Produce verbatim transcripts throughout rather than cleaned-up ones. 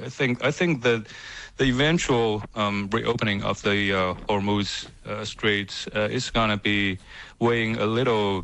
I think I think that the eventual um, reopening of the uh, Hormuz uh, Straits uh, is going to be weighing a little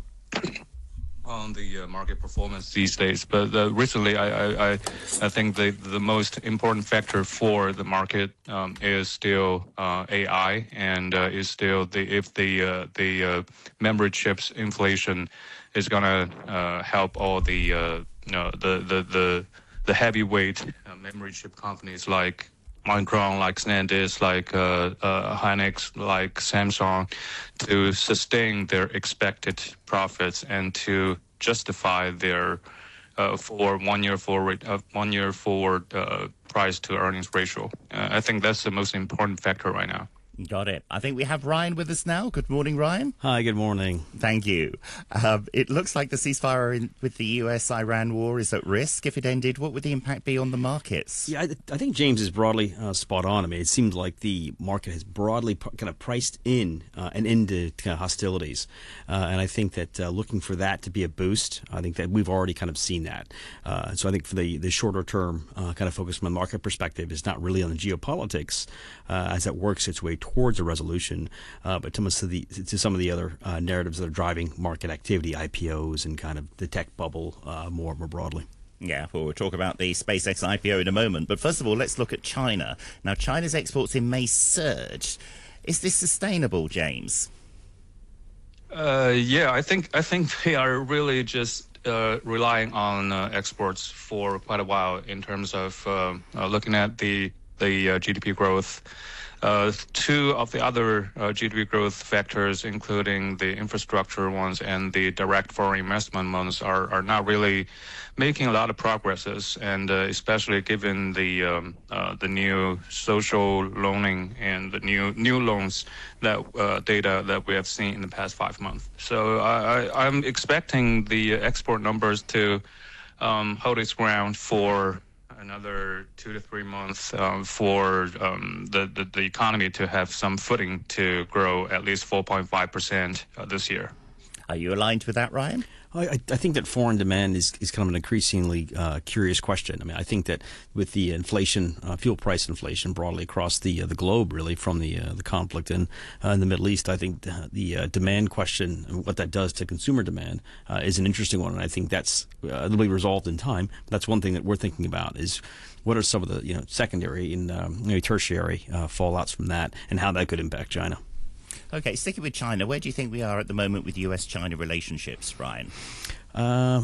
on the uh, market performance these days. But uh, recently, I, I, I, I think the, the most important factor for the market um, is still uh, A I, and uh, is still the if the uh, the uh, memory chips inflation is going to uh, help all the uh, you know, the the the the heavyweight uh, memory chip companies like Micron, like SanDisk, like uh, uh, Hynix, like Samsung, to sustain their expected profits and to justify their uh, for one year forward uh, one year forward uh, price to earnings ratio. Uh, I think that's the most important factor right now. Got it. I think we have Ryan with us now. Good morning, Ryan. Hi, good morning. Thank you. Um, it looks like the ceasefire in, with the U S Iran war is at risk. If it ended, what would the impact be on the markets? Yeah, I, I think James is broadly uh, spot on. I mean, it seems like the market has broadly p- kind of priced in uh, an end to kind of hostilities. Uh, and I think that uh, looking for that to be a boost, I think that we've already kind of seen that. Uh, so I think for the, the shorter term uh, kind of focus from a market perspective is not really on the geopolitics uh, as it works its way towards a resolution, uh, but to, to, the, to some of the other uh, narratives that are driving market activity, I P Os and kind of the tech bubble uh, more more broadly. Yeah, well, we'll talk about the SpaceX I P O in a moment. But first of all, let's look at China. Now, China's exports in May surged. Is this sustainable, James? Uh, yeah, I think I think they are really just uh, relying on uh, exports for quite a while in terms of uh, uh, looking at the the uh, G D P growth. Uh, two of the other uh, G D P growth factors, including the infrastructure ones and the direct foreign investment ones, are, are not really making a lot of progresses, and uh, especially given the um, uh, the new social loaning and the new new loans that uh, data that we have seen in the past five months. So I, I, I'm expecting the export numbers to um, hold its ground for another two to three months um, for um, the, the, the economy to have some footing to grow at least four point five percent uh, this year. Are you aligned with that, Ryan? I, I think that foreign demand is, is kind of an increasingly uh, curious question. I mean, I think that with the inflation, uh, fuel price inflation broadly across the uh, the globe, really from the uh, the conflict in uh, in the Middle East, I think the, the uh, demand question and what that does to consumer demand uh, is an interesting one, and I think that's uh, it'll be resolved in time. But that's one thing that we're thinking about is what are some of the you know secondary and um, maybe tertiary uh, fallouts from that, and how that could impact China. Okay, sticking with China, where do you think we are at the moment with U S China relationships, Ryan? Um,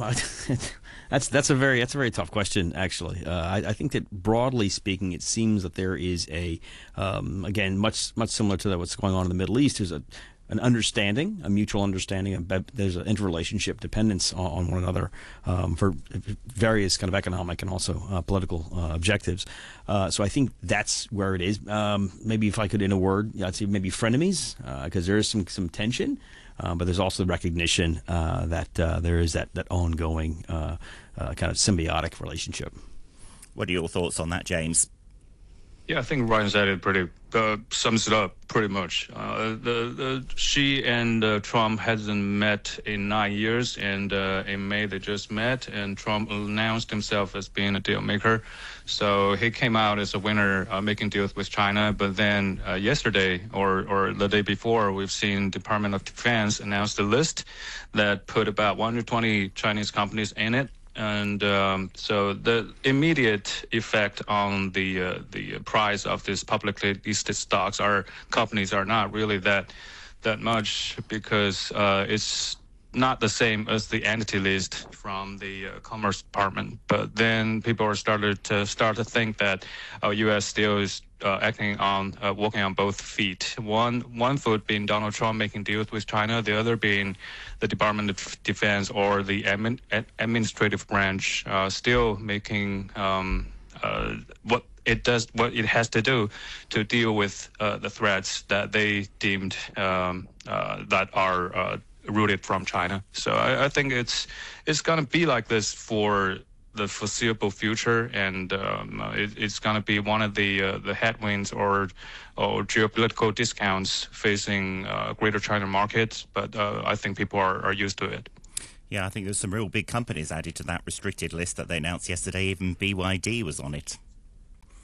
that's that's a very that's a very tough question, actually. Uh, I, I think that broadly speaking, it seems that there is a um, again much much similar to what's going on in the Middle East. There's a an understanding, a mutual understanding. There's an interrelationship dependence on, on one another um, for various kind of economic and also uh, political uh, objectives. Uh, so I think that's where it is. Um, maybe if I could, in a word, I'd say maybe frenemies, because uh, there is some some tension, uh, but there's also recognition uh, that uh, there is that that ongoing uh, uh, kind of symbiotic relationship. What are your thoughts on that, James? Yeah, I think Ryan said it pretty uh, sums it up pretty much. Uh, the, the Xi and uh, Trump hasn't met in nine years, and uh, in May they just met, and Trump announced himself as being a deal maker. So he came out as a winner, uh, making deals with China. But then uh, yesterday or or the day before, we've seen Department of Defense announce a list that put about one hundred twenty Chinese companies in it. And um, so the immediate effect on the uh, the price of these publicly listed stocks are companies are not really that that much, because uh, it's not the same as the entity list from the uh, Commerce Department. But then people are started to start to think that uh, U S still is uh, acting on uh, walking on both feet. One one foot being Donald Trump making deals with China, the other being the Department of Defense or the admin, administrative branch uh, still making um, uh, what it does, what it has to do to deal with uh, the threats that they deemed um, uh, that are uh, rooted from China. So I, I think it's it's going to be like this for the foreseeable future, and um, it, it's going to be one of the uh, the headwinds or or geopolitical discounts facing uh, Greater China markets. But uh, I think people are, are used to it. Yeah, I think there's some real big companies added to that restricted list that they announced yesterday. Even B Y D was on it.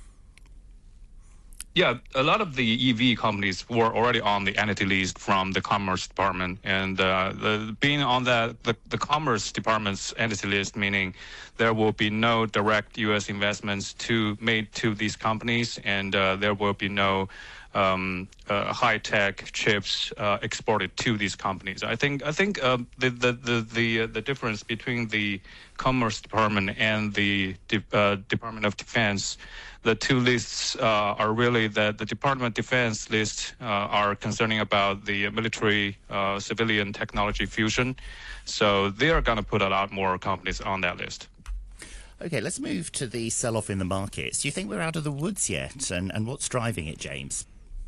Yeah, a lot of the E V companies were already on the entity list from the Commerce Department, and uh, the, being on that the, the Commerce Department's entity list, meaning there will be no direct U S investments to made to these companies, and uh, there will be no um, uh, high-tech chips uh, exported to these companies. I think I think uh, the the the the, uh, the difference between the Commerce Department and the De- uh, Department of Defense, the two lists uh, are really that the Department of Defense list uh, are concerning about the military uh, civilian technology fusion. So they are going to put a lot more companies on that list. Okay, let's move to the sell-off in the markets. Do you think we're out of the woods yet? And, and what's driving it, James?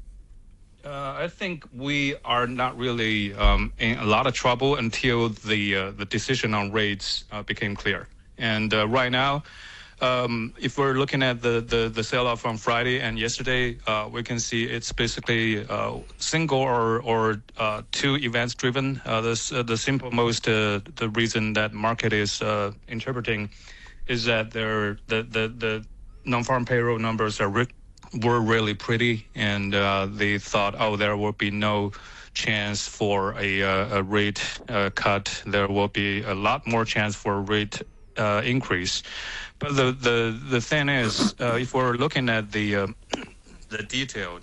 Uh, I think we are not really um, in a lot of trouble until the uh, the decision on rates uh, became clear. And uh, right now, um, if we're looking at the, the, the sell-off on Friday and yesterday, uh, we can see it's basically uh, single or or uh, two events driven. Uh, the uh, the simple most uh, the reason that market is uh, interpreting is that they're, the the the non-farm payroll numbers are ri- were really pretty, and uh, they thought, oh, there will be no chance for a, uh, a rate uh, cut. There will be a lot more chance for a rate uh, increase. But the the the thing is, uh, if we're looking at the uh, the detailed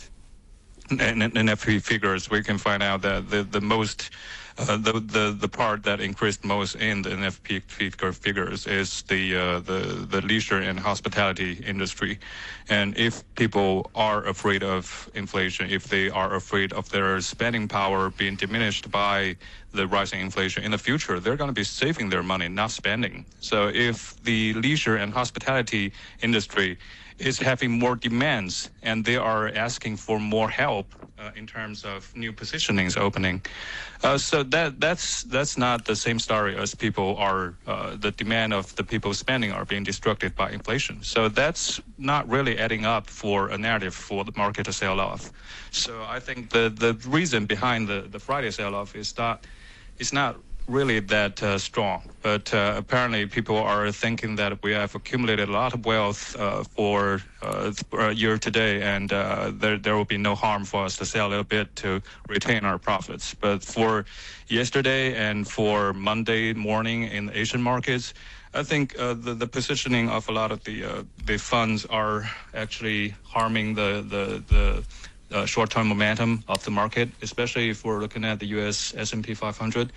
N F P figures, we can find out that the the most Uh, the, the the part that increased most in the N F P figures is the uh, the the leisure and hospitality industry, and if people are afraid of inflation, if they are afraid of their spending power being diminished by the rising inflation in the future, they're going to be saving their money, not spending. So if the leisure and hospitality industry is having more demands and they are asking for more help uh, in terms of new positionings opening. Uh, so that that's that's not the same story as people are, uh, the demand of the people spending are being destructed by inflation. So that's not really adding up for a narrative for the market to sell off. So I think the, the reason behind the, the Friday sell-off is not, it's not really that uh, strong, but uh, apparently people are thinking that we have accumulated a lot of wealth uh, for uh, uh, year to day, and uh, there there will be no harm for us to sell a little bit to retain our profits. But for yesterday and for Monday morning in the Asian markets, I think uh, the the positioning of a lot of the uh, the funds are actually harming the the the. Uh, short-term momentum of the market, especially if we're looking at the U S S and P five hundred.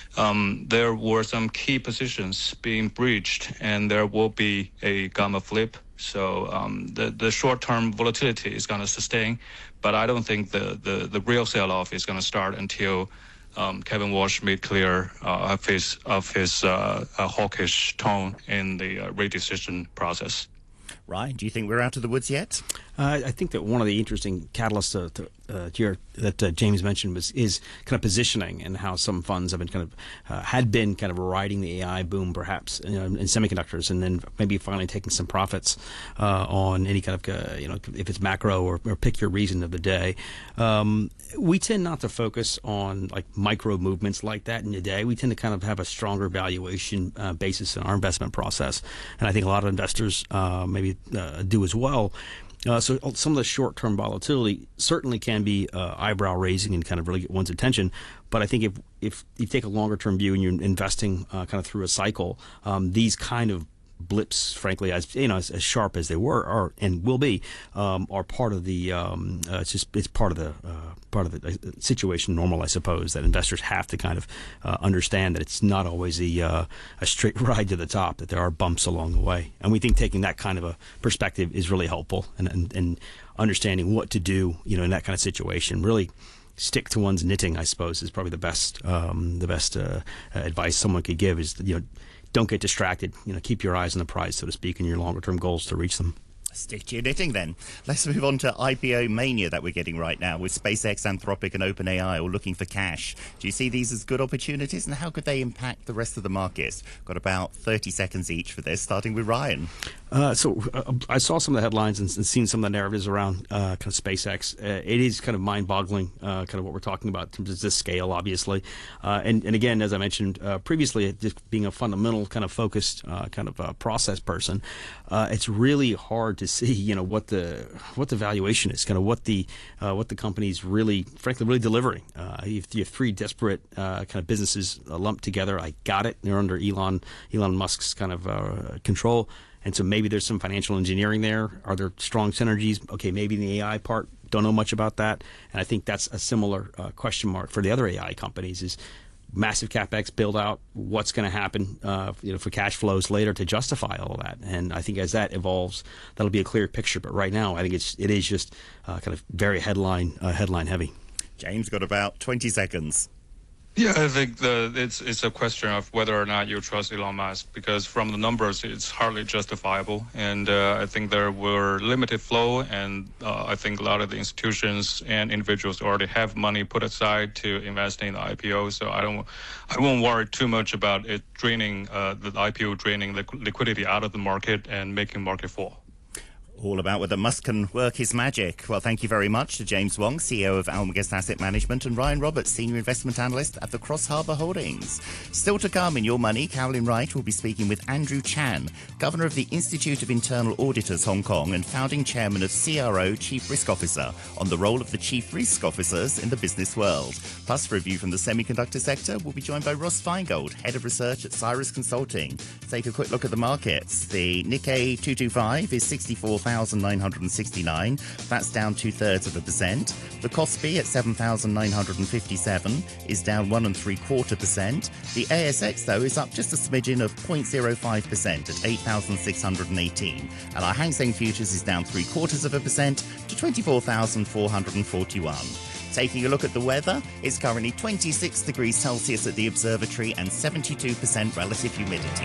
Um, there were some key positions being breached, and there will be a gamma flip. So um, the, the short-term volatility is going to sustain, but I don't think the, the, the real sell-off is going to start until um, Kevin Walsh made clear uh, of his, of his uh, uh, hawkish tone in the uh, rate decision process. Ryan, do you think we're out of the woods yet? Uh, I think that one of the interesting catalysts uh, to, uh, here that uh, James mentioned was is kind of positioning, and how some funds have been kind of uh, had been kind of riding the A I boom, perhaps you know, in semiconductors, and then maybe finally taking some profits uh, on any kind of uh, you know if it's macro or, or pick your reason of the day. Um, we tend not to focus on like micro movements like that in the day. We tend to kind of have a stronger valuation uh, basis in our investment process, and I think a lot of investors uh, maybe uh, do as well. Uh, so some of the short-term volatility certainly can be uh, eyebrow-raising and kind of really get one's attention. But I think if if you take a longer-term view and you're investing uh, kind of through a cycle, um, these kind of blips, frankly, as you know, as, as sharp as they were are and will be, um, are part of the. Um, uh, it's just it's part of the uh, part of the situation normal, I suppose, that investors have to kind of uh, understand that it's not always a uh, a straight ride to the top. That there are bumps along the way, and we think taking that kind of a perspective is really helpful, and and, and understanding what to do, you know, in that kind of situation. Really stick to one's knitting, I suppose, is probably the best um, the best uh, advice someone could give. Is you know. Don't get distracted. You know, keep your eyes on the prize, so to speak, and your longer-term goals to reach them. Stick to your knitting, then. Let's move on to I P O mania that we're getting right now with SpaceX, Anthropic, and OpenAI all looking for cash. Do you see these as good opportunities, and how could they impact the rest of the markets? Got about thirty seconds each for this, starting with Ryan. Uh, so uh, I saw some of the headlines and, and seen some of the narratives around uh, kind of SpaceX. Uh, it is kind of mind-boggling, uh, kind of what we're talking about in terms of this scale, obviously. Uh, and, and again, as I mentioned uh, previously, just being a fundamental kind of focused uh, kind of uh, process person, uh, it's really hard to see, you know, what the what the valuation is, kind of what the uh, what the company's really, frankly, really delivering. Uh, you, have, you have three disparate uh, kind of businesses uh, lumped together. I got it. They're under Elon Elon Musk's kind of uh, control, and so maybe there's some financial engineering there. Are there strong synergies? Okay, maybe in the A I part. Don't know much about that, and I think that's a similar uh, question mark for the other A I companies. Is massive CapEx build out, what's going to happen uh, you know, for cash flows later to justify all of that. And I think as that evolves, that'll be a clear picture. But right now, I think it's, it is just uh, kind of very headline uh, headline heavy. James, got about twenty seconds. Yeah, I think the, it's it's a question of whether or not you trust Elon Musk, because from the numbers, it's hardly justifiable. And uh, I think there were limited flow, and uh, I think a lot of the institutions and individuals already have money put aside to invest in the I P O. So I don't, I won't worry too much about it draining uh, the I P O draining the liquidity out of the market and making market fall. All about whether Musk can work his magic. Well, thank you very much to James Wong, C E O of Almagest Asset Management, and Ryan Roberts, Senior Investment Analyst at the Cross Harbour Holdings. Still to come in Your Money, Carolyn Wright will be speaking with Andrew Chan, Governor of the Institute of Internal Auditors Hong Kong and founding chairman of C R O Chief Risk Officer, on the role of the Chief Risk Officers in the business world. Plus, for a review from the semiconductor sector, we'll be joined by Ross Feingold, Head of Research at Cyrus Consulting. Take a quick look at the markets. The Nikkei two twenty-five is sixty-four thousand nine hundred sixty-nine. That's down two-thirds of a percent. The Kospi at seven thousand nine hundred fifty-seven is down one and three-quarter percent. The A S X, though, is up just a smidgen of zero point zero five percent at eight thousand six hundred eighteen. And our Hang Seng Futures is down three-quarters of a percent to twenty-four thousand four hundred forty-one. Taking a look at the weather, it's currently twenty-six degrees Celsius at the observatory and seventy-two percent relative humidity.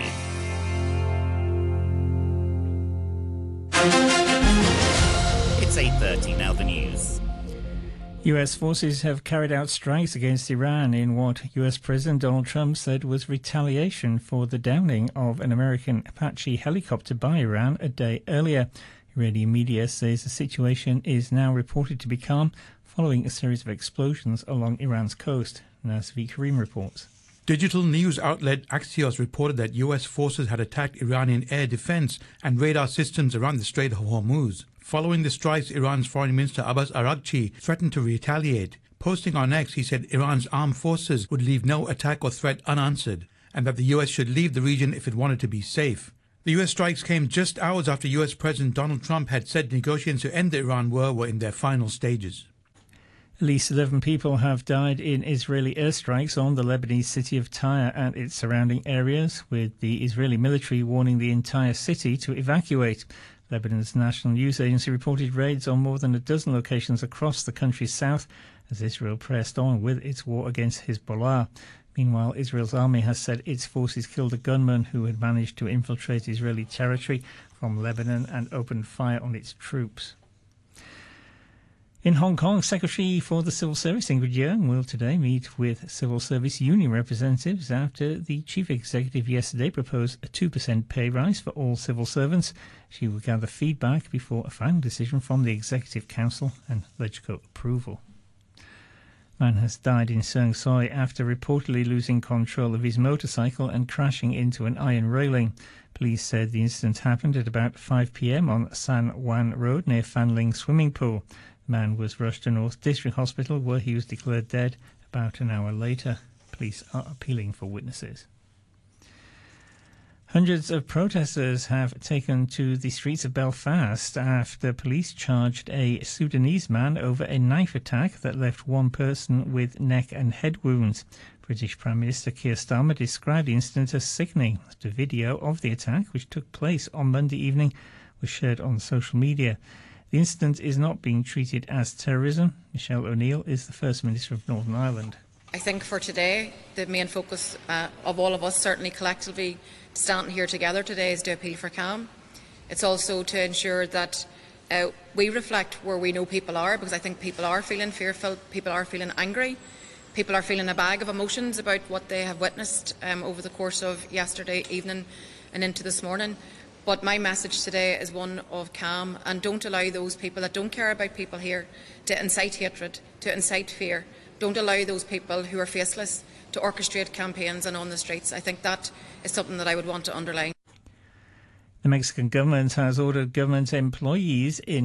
It's eight thirty, now the news. U S forces have carried out strikes against Iran in what U S President Donald Trump said was retaliation for the downing of an American Apache helicopter by Iran a day earlier. Iranian media says the situation is now reported to be calm following a series of explosions along Iran's coast. Nazvi Karim reports. Digital news outlet Axios reported that U S forces had attacked Iranian air defense and radar systems around the Strait of Hormuz. Following the strikes, Iran's Foreign Minister Abbas Araghchi threatened to retaliate. Posting on X, he said Iran's armed forces would leave no attack or threat unanswered, and that the U S should leave the region if it wanted to be safe. The U S strikes came just hours after U S President Donald Trump had said negotiations to end the Iran war were in their final stages. At least eleven people have died in Israeli airstrikes on the Lebanese city of Tyre and its surrounding areas, with the Israeli military warning the entire city to evacuate. Lebanon's national news agency reported raids on more than a dozen locations across the country's south as Israel pressed on with its war against Hezbollah. Meanwhile, Israel's army has said its forces killed a gunman who had managed to infiltrate Israeli territory from Lebanon and opened fire on its troops. In Hong Kong, Secretary for the Civil Service Ingrid Yeung will today meet with civil service union representatives after the chief executive yesterday proposed a two percent pay rise for all civil servants. She will gather feedback before a final decision from the Executive Council and LegCo approval. A man has died in Seung Soi after reportedly losing control of his motorcycle and crashing into an iron railing. Police said the incident happened at about five p.m. on San Juan Road near Fan Ling Swimming Pool. The man was rushed to North District Hospital where he was declared dead about an hour later. Police are appealing for witnesses. Hundreds of protesters have taken to the streets of Belfast after police charged a Sudanese man over a knife attack that left one person with neck and head wounds. British Prime Minister Keir Starmer described the incident as sickening. The video of the attack, which took place on Monday evening, was shared on social media. The incident is not being treated as terrorism. Michelle O'Neill is the First Minister of Northern Ireland. I think for today, the main focus uh, of all of us, certainly collectively standing here together today, is to appeal for calm. It's also to ensure that uh, we reflect where we know people are, because I think people are feeling fearful, people are feeling angry, people are feeling a bag of emotions about what they have witnessed um, over the course of yesterday evening and into this morning. But my message today is one of calm, and don't allow those people that don't care about people here to incite hatred, to incite fear. Don't allow those people who are faceless to orchestrate campaigns and on the streets. I think that is something that I would want to underline. The Mexican government has ordered government employees in